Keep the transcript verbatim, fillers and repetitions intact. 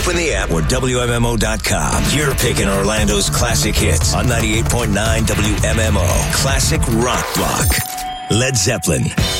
Open the app or W M M O dot com. You're picking Orlando's classic hits on ninety-eight point nine W M M O. Classic Rock Block. Led Zeppelin.